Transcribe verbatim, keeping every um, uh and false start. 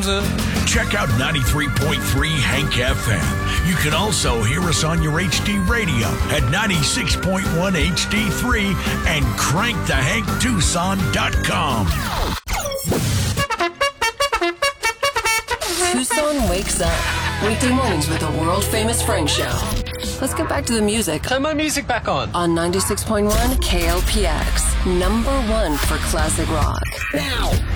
Check out ninety-three point three Hank F M. You can also hear us on your H D radio at ninety-six point one H D three and crank the hank tucson dot com. Tucson wakes up. Weekday mornings with the world-famous Frank Show. Let's get back to the music. Turn my music back on. On ninety-six point one K L P X. Number one for classic rock. Now.